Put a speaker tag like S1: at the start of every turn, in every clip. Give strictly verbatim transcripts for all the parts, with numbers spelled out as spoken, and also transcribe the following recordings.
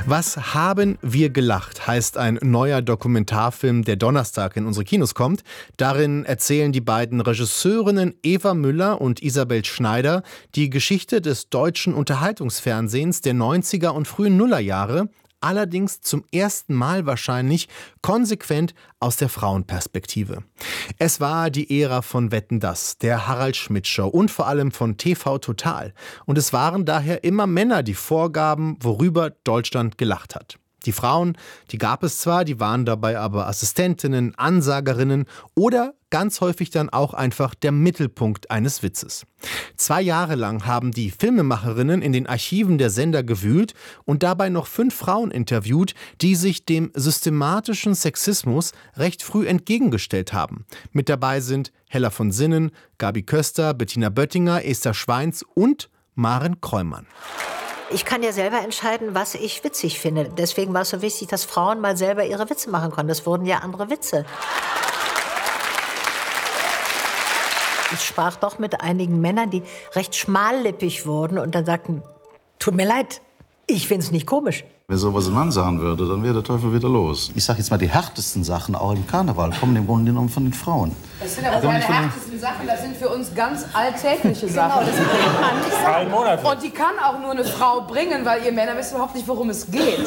S1: Was haben wir gelacht, heißt ein neuer Dokumentarfilm, der Donnerstag in unsere Kinos kommt. Darin erzählen die beiden Regisseurinnen Eva Müller und Isabel Schneider die Geschichte des deutschen Unterhaltungsfernsehens der neunziger und frühen Nullerjahre, allerdings zum ersten Mal wahrscheinlich konsequent aus der Frauenperspektive. Es war die Ära von Wetten, dass, der Harald Schmidt Show und vor allem von T V Total. Und es waren daher immer Männer, die vorgaben, worüber Deutschland gelacht hat. Die Frauen, die gab es zwar, die waren dabei aber Assistentinnen, Ansagerinnen oder ganz häufig dann auch einfach der Mittelpunkt eines Witzes. Zwei Jahre lang haben die Filmemacherinnen in den Archiven der Sender gewühlt und dabei noch fünf Frauen interviewt, die sich dem systematischen Sexismus recht früh entgegengestellt haben. Mit dabei sind Hella von Sinnen, Gabi Köster, Bettina Böttinger, Esther Schweins und Maren Kräumann.
S2: Ich kann ja selber entscheiden, was ich witzig finde. Deswegen war es so wichtig, dass Frauen mal selber ihre Witze machen konnten. Das wurden ja andere Witze. Ich sprach doch mit einigen Männern, die recht schmallippig wurden und dann sagten, tut mir leid, ich find's nicht komisch.
S3: Wer sowas ein Mann sagen würde, dann wäre der Teufel wieder los.
S4: Ich sag jetzt mal, die härtesten Sachen, auch im Karneval, kommen im Grunde genommen von den Frauen.
S5: Das sind aber keine härtesten Sachen, das sind für uns ganz alltägliche Sachen. Genau, das sind
S6: Drei Monate.
S5: Und die kann auch nur eine Frau bringen, weil ihr Männer wissen überhaupt nicht, worum es geht.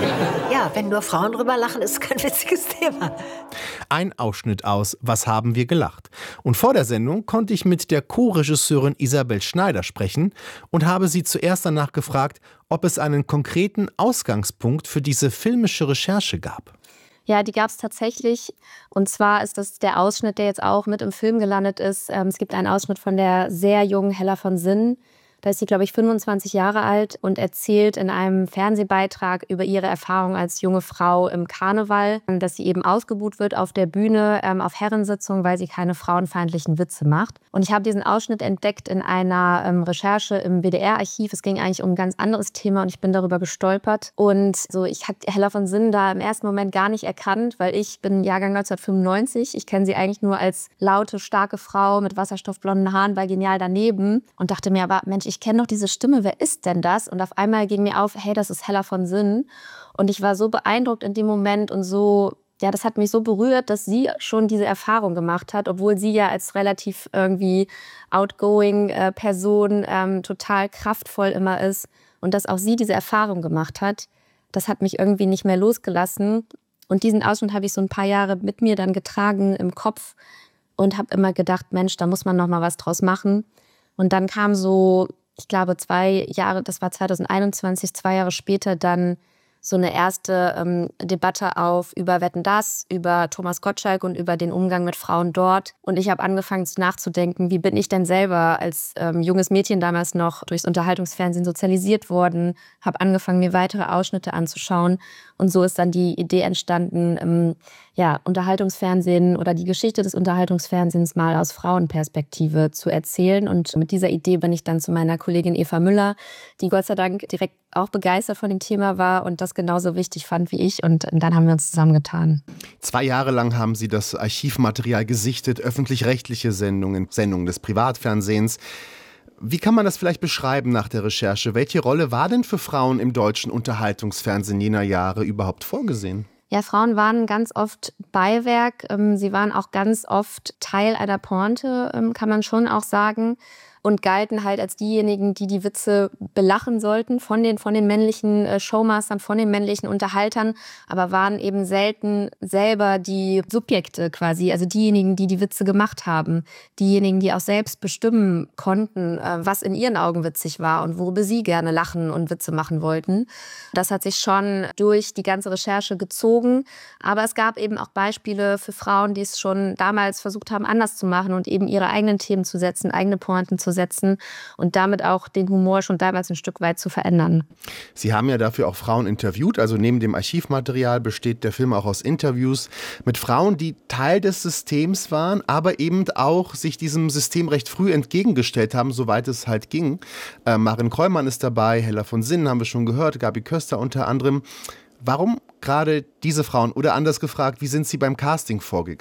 S2: Ja, wenn nur Frauen drüber lachen, ist es kein witziges Thema.
S1: Ein Ausschnitt aus Was haben wir gelacht? Und vor der Sendung konnte ich mit der Co-Regisseurin Isabel Schneider sprechen und habe sie zuerst danach gefragt, ob es einen konkreten Ausgangspunkt für diese filmische Recherche gab.
S7: Ja, die gab es tatsächlich. Und zwar ist das der Ausschnitt, der jetzt auch mit im Film gelandet ist. Ähm, es gibt einen Ausschnitt von der sehr jungen Hella von Sinnen. Da ist sie, glaube ich, fünfundzwanzig Jahre alt und erzählt in einem Fernsehbeitrag über ihre Erfahrung als junge Frau im Karneval, dass sie eben ausgebuht wird auf der Bühne ähm, auf Herrensitzungen, weil sie keine frauenfeindlichen Witze macht. Und ich habe diesen Ausschnitt entdeckt in einer ähm, Recherche im B D R-Archiv. Es ging eigentlich um ein ganz anderes Thema und ich bin darüber gestolpert. Und so, ich habe Hella von Sinnen da im ersten Moment gar nicht erkannt, weil ich bin Jahrgang neunzehnhundertfünfundneunzig. Ich kenne sie eigentlich nur als laute, starke Frau mit wasserstoffblonden Haaren bei Genial daneben und dachte mir aber, Mensch, ich kenne doch diese Stimme, wer ist denn das? Und auf einmal ging mir auf, hey, das ist Hella von Sinnen. Und ich war so beeindruckt in dem Moment und so, ja, das hat mich so berührt, dass sie schon diese Erfahrung gemacht hat, obwohl sie ja als relativ irgendwie outgoing äh, Person ähm, total kraftvoll immer ist. Und dass auch sie diese Erfahrung gemacht hat, das hat mich irgendwie nicht mehr losgelassen. Und diesen Ausschnitt habe ich so ein paar Jahre mit mir dann getragen im Kopf und habe immer gedacht, Mensch, da muss man noch mal was draus machen. Und dann kam so, ich glaube, zwei Jahre, das war zweitausendeinundzwanzig, zwei Jahre später dann so eine erste ähm, Debatte auf über Wetten, dass, über Thomas Gottschalk und über den Umgang mit Frauen dort. Und ich habe angefangen nachzudenken, wie bin ich denn selber als ähm, junges Mädchen damals noch durchs Unterhaltungsfernsehen sozialisiert worden, habe angefangen, mir weitere Ausschnitte anzuschauen. Und so ist dann die Idee entstanden, ähm, ja, Unterhaltungsfernsehen oder die Geschichte des Unterhaltungsfernsehens mal aus Frauenperspektive zu erzählen. Und mit dieser Idee bin ich dann zu meiner Kollegin Eva Müller, die Gott sei Dank direkt auch begeistert von dem Thema war und das genauso wichtig fand wie ich. Und dann haben wir uns zusammengetan.
S1: Zwei Jahre lang haben Sie das Archivmaterial gesichtet, öffentlich-rechtliche Sendungen, Sendungen des Privatfernsehens. Wie kann man das vielleicht beschreiben nach der Recherche? Welche Rolle war denn für Frauen im deutschen Unterhaltungsfernsehen jener Jahre überhaupt vorgesehen?
S7: Ja, Frauen waren ganz oft Beiwerk. Sie waren auch ganz oft Teil einer Pointe, kann man schon auch sagen. Und galten halt als diejenigen, die die Witze belachen sollten von den, von den männlichen äh, Showmastern, von den männlichen Unterhaltern, aber waren eben selten selber die Subjekte quasi, also diejenigen, die die Witze gemacht haben, diejenigen, die auch selbst bestimmen konnten, äh, was in ihren Augen witzig war und worüber sie gerne lachen und Witze machen wollten. Das hat sich schon durch die ganze Recherche gezogen, aber es gab eben auch Beispiele für Frauen, die es schon damals versucht haben, anders zu machen und eben ihre eigenen Themen zu setzen, eigene Pointen zu setzen und damit auch den Humor schon damals ein Stück weit zu verändern.
S1: Sie haben ja dafür auch Frauen interviewt, also neben dem Archivmaterial besteht der Film auch aus Interviews mit Frauen, die Teil des Systems waren, aber eben auch sich diesem System recht früh entgegengestellt haben, soweit es halt ging. Äh, Maren Kräumann ist dabei, Hella von Sinnen haben wir schon gehört, Gabi Köster unter anderem. Warum gerade diese Frauen? Oder anders gefragt, wie sind Sie beim Casting vorgegangen?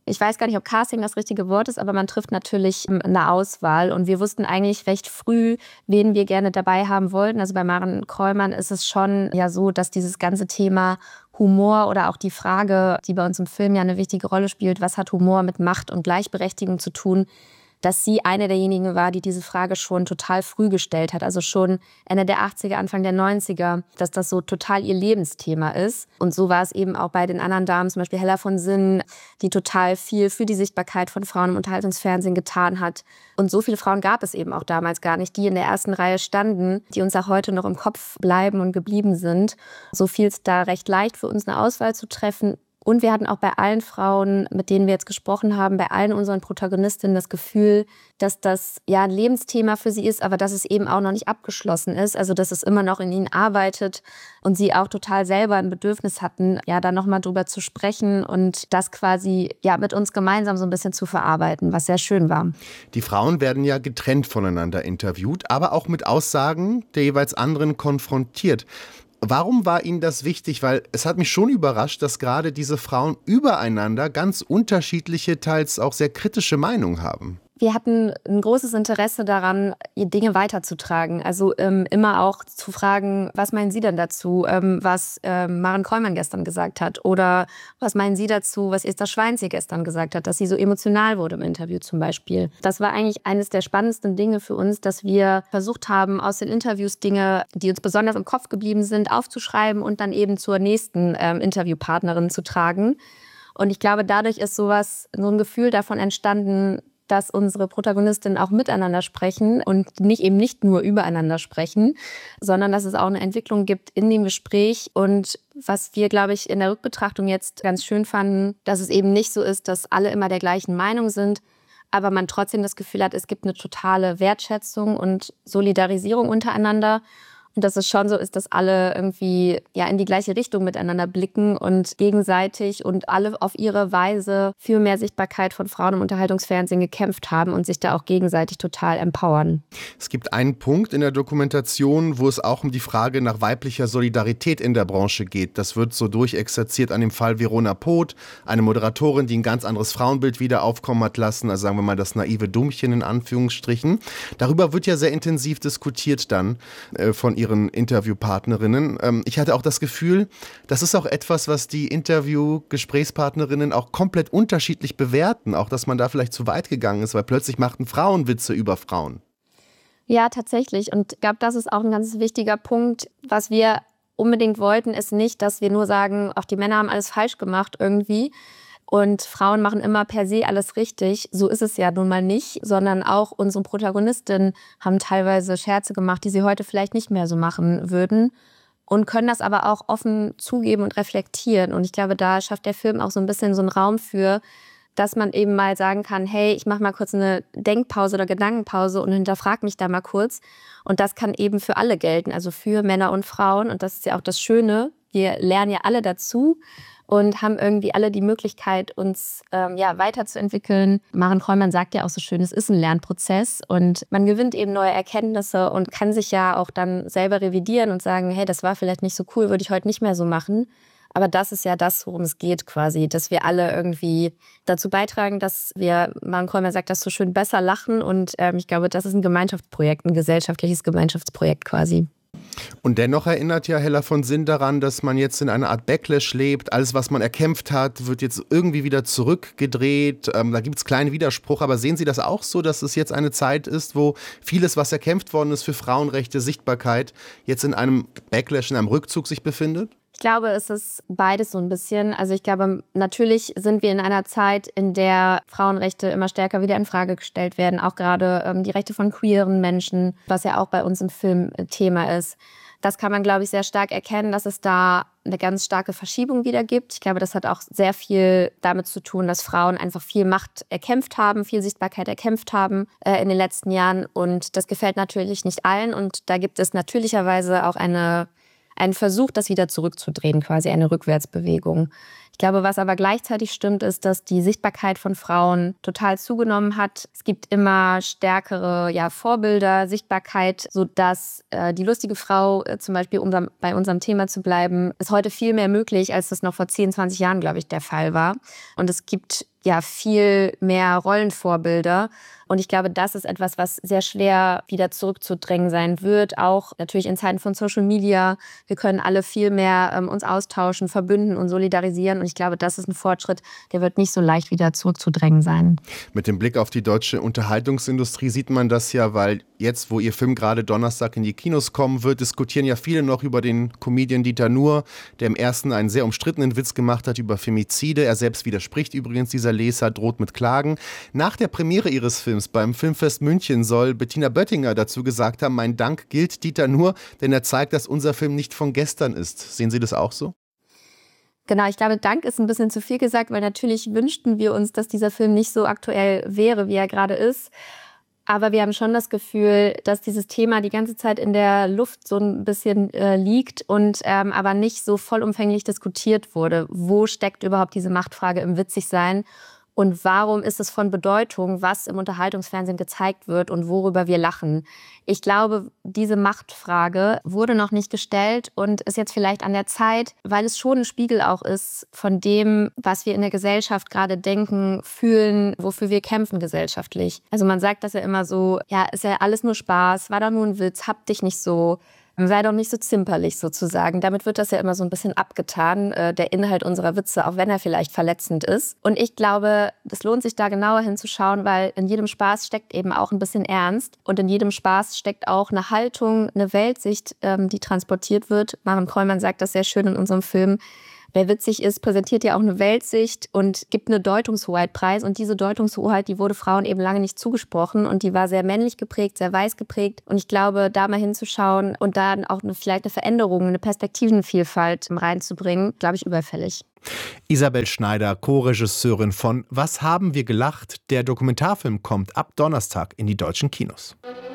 S7: ich weiß gar nicht, ob Casting das richtige Wort ist, aber man trifft natürlich eine Auswahl. Und wir wussten eigentlich recht früh, wen wir gerne dabei haben wollten. Also bei Maren Kräumann ist es schon ja so, dass dieses ganze Thema Humor oder auch die Frage, die bei uns im Film ja eine wichtige Rolle spielt, was hat Humor mit Macht und Gleichberechtigung zu tun, dass sie eine derjenigen war, die diese Frage schon total früh gestellt hat. Also schon Ende der achtziger, Anfang der neunziger, dass das so total ihr Lebensthema ist. Und so war es eben auch bei den anderen Damen, zum Beispiel Hella von Sinn, die total viel für die Sichtbarkeit von Frauen im Unterhaltungsfernsehen getan hat. Und so viele Frauen gab es eben auch damals gar nicht, die in der ersten Reihe standen, die uns auch heute noch im Kopf bleiben und geblieben sind. So fiel es da recht leicht für uns, eine Auswahl zu treffen. Und wir hatten auch bei allen Frauen, mit denen wir jetzt gesprochen haben, bei allen unseren Protagonistinnen das Gefühl, dass das ja ein Lebensthema für sie ist, aber dass es eben auch noch nicht abgeschlossen ist. Also dass es immer noch in ihnen arbeitet und sie auch total selber ein Bedürfnis hatten, ja da nochmal drüber zu sprechen und das quasi ja mit uns gemeinsam so ein bisschen zu verarbeiten, was sehr schön war.
S1: Die Frauen werden ja getrennt voneinander interviewt, aber auch mit Aussagen der jeweils anderen konfrontiert. Warum war Ihnen das wichtig? Weil es hat mich schon überrascht, dass gerade diese Frauen übereinander ganz unterschiedliche, teils auch sehr kritische Meinungen haben.
S7: Wir hatten ein großes Interesse daran, Dinge weiterzutragen. Also ähm, immer auch zu fragen, was meinen Sie denn dazu, ähm, was ähm, Maren Kräumann gestern gesagt hat? Oder was meinen Sie dazu, was Esther Schweinz gestern gesagt hat, dass sie so emotional wurde im Interview zum Beispiel. Das war eigentlich eines der spannendsten Dinge für uns, dass wir versucht haben, aus den Interviews Dinge, die uns besonders im Kopf geblieben sind, aufzuschreiben und dann eben zur nächsten ähm, Interviewpartnerin zu tragen. Und ich glaube, dadurch ist sowas, so ein Gefühl davon entstanden, dass unsere Protagonistinnen auch miteinander sprechen und nicht eben nicht nur übereinander sprechen, sondern dass es auch eine Entwicklung gibt in dem Gespräch. Und was wir, glaube ich, in der Rückbetrachtung jetzt ganz schön fanden, dass es eben nicht so ist, dass alle immer der gleichen Meinung sind, aber man trotzdem das Gefühl hat, es gibt eine totale Wertschätzung und Solidarisierung untereinander. Und dass es schon so ist, dass alle irgendwie ja in die gleiche Richtung miteinander blicken und gegenseitig und alle auf ihre Weise für mehr Sichtbarkeit von Frauen im Unterhaltungsfernsehen gekämpft haben und sich da auch gegenseitig total empowern.
S1: Es gibt einen Punkt in der Dokumentation, wo es auch um die Frage nach weiblicher Solidarität in der Branche geht. Das wird so durchexerziert an dem Fall Verona Poth, eine Moderatorin, die ein ganz anderes Frauenbild wieder aufkommen hat lassen, also sagen wir mal das naive Dummchen in Anführungsstrichen. Darüber wird ja sehr intensiv diskutiert dann äh, von ihren Interviewpartnerinnen. Ähm, ich hatte auch das Gefühl, das ist auch etwas, was die Interview-Gesprächspartnerinnen auch komplett unterschiedlich bewerten. Auch, dass man da vielleicht zu weit gegangen ist, weil plötzlich machten Frauen Witze über Frauen.
S7: Ja, tatsächlich. Und ich glaube, das ist auch ein ganz wichtiger Punkt. Was wir unbedingt wollten, ist nicht, dass wir nur sagen, auch die Männer haben alles falsch gemacht irgendwie. Und Frauen machen immer per se alles richtig. So ist es ja nun mal nicht, sondern auch unsere Protagonistinnen haben teilweise Scherze gemacht, die sie heute vielleicht nicht mehr so machen würden und können das aber auch offen zugeben und reflektieren. Und ich glaube, da schafft der Film auch so ein bisschen so einen Raum für, dass man eben mal sagen kann, hey, ich mache mal kurz eine Denkpause oder Gedankenpause und hinterfrag mich da mal kurz. Und das kann eben für alle gelten, also für Männer und Frauen. Und das ist ja auch das Schöne, wir lernen ja alle dazu. Und haben irgendwie alle die Möglichkeit, uns ähm, ja, weiterzuentwickeln. Maren Kräumann sagt ja auch so schön, es ist ein Lernprozess und man gewinnt eben neue Erkenntnisse und kann sich ja auch dann selber revidieren und sagen, hey, das war vielleicht nicht so cool, würde ich heute nicht mehr so machen. Aber das ist ja das, worum es geht quasi, dass wir alle irgendwie dazu beitragen, dass wir, Maren Kräumann sagt das so schön, besser lachen. Und ähm, ich glaube, das ist ein Gemeinschaftsprojekt, ein gesellschaftliches Gemeinschaftsprojekt quasi.
S1: Und dennoch erinnert ja Hella von Sinn daran, dass man jetzt in einer Art Backlash lebt. Alles, was man erkämpft hat, wird jetzt irgendwie wieder zurückgedreht. Ähm, da gibt es kleinen Widerspruch. Aber sehen Sie das auch so, dass es jetzt eine Zeit ist, wo vieles, was erkämpft worden ist für Frauenrechte, Sichtbarkeit, jetzt in einem Backlash, in einem Rückzug sich befindet?
S7: Ich glaube, es ist beides so ein bisschen. Also ich glaube, natürlich sind wir in einer Zeit, in der Frauenrechte immer stärker wieder in Frage gestellt werden. Auch gerade ähm, die Rechte von queeren Menschen, was ja auch bei uns im Film Thema ist. Das kann man, glaube ich, sehr stark erkennen, dass es da eine ganz starke Verschiebung wieder gibt. Ich glaube, das hat auch sehr viel damit zu tun, dass Frauen einfach viel Macht erkämpft haben, viel Sichtbarkeit erkämpft haben äh, in den letzten Jahren. Und das gefällt natürlich nicht allen. Und da gibt es natürlicherweise auch eine Ein Versuch, das wieder zurückzudrehen, quasi eine Rückwärtsbewegung. Ich glaube, was aber gleichzeitig stimmt, ist, dass die Sichtbarkeit von Frauen total zugenommen hat. Es gibt immer stärkere ja, Vorbilder, Sichtbarkeit, sodass äh, die lustige Frau, äh, zum Beispiel, um dann bei unserem Thema zu bleiben, ist heute viel mehr möglich, als das noch vor zehn, zwanzig Jahren, glaube ich, der Fall war. Und es gibt ja viel mehr Rollenvorbilder. Und ich glaube, das ist etwas, was sehr schwer wieder zurückzudrängen sein wird. Auch natürlich in Zeiten von Social Media. Wir können alle viel mehr ähm, uns austauschen, verbünden und solidarisieren. Und ich glaube, das ist ein Fortschritt, der wird nicht so leicht wieder zurückzudrängen sein.
S1: Mit dem Blick auf die deutsche Unterhaltungsindustrie sieht man das ja, weil jetzt, wo Ihr Film gerade Donnerstag in die Kinos kommen wird, diskutieren ja viele noch über den Comedian Dieter Nuhr, der im ersten einen sehr umstrittenen Witz gemacht hat über Femizide. Er selbst widerspricht übrigens dieser Leser, droht mit Klagen. Nach der Premiere Ihres Films beim Filmfest München soll Bettina Böttinger dazu gesagt haben, mein Dank gilt Dieter Nuhr, denn er zeigt, dass unser Film nicht von gestern ist. Sehen Sie das auch so?
S7: Genau, ich glaube, Dank ist ein bisschen zu viel gesagt, weil natürlich wünschten wir uns, dass dieser Film nicht so aktuell wäre, wie er gerade ist. Aber wir haben schon das Gefühl, dass dieses Thema die ganze Zeit in der Luft so ein bisschen äh, liegt und ähm, aber nicht so vollumfänglich diskutiert wurde. Wo steckt überhaupt diese Machtfrage im Witzigsein? Und warum ist es von Bedeutung, was im Unterhaltungsfernsehen gezeigt wird und worüber wir lachen? Ich glaube, diese Machtfrage wurde noch nicht gestellt und ist jetzt vielleicht an der Zeit, weil es schon ein Spiegel auch ist von dem, was wir in der Gesellschaft gerade denken, fühlen, wofür wir kämpfen gesellschaftlich. Also man sagt das ja immer so, ja, ist ja alles nur Spaß, war doch nur ein Witz, hab dich nicht so. Sei doch nicht so zimperlich sozusagen. Damit wird das ja immer so ein bisschen abgetan, äh, der Inhalt unserer Witze, auch wenn er vielleicht verletzend ist. Und ich glaube, es lohnt sich da genauer hinzuschauen, weil in jedem Spaß steckt eben auch ein bisschen Ernst. Und in jedem Spaß steckt auch eine Haltung, eine Weltsicht, ähm, die transportiert wird. Maren Krollmann sagt das sehr schön in unserem Film. Wer witzig ist, präsentiert ja auch eine Weltsicht und gibt eine Deutungshoheit preis. Und diese Deutungshoheit, die wurde Frauen eben lange nicht zugesprochen. Und die war sehr männlich geprägt, sehr weiß geprägt. Und ich glaube, da mal hinzuschauen und dann auch eine, vielleicht eine Veränderung, eine Perspektivenvielfalt reinzubringen, glaube ich, überfällig.
S1: Isabel Schneider, Co-Regisseurin von Was haben wir gelacht? Der Dokumentarfilm kommt ab Donnerstag in die deutschen Kinos.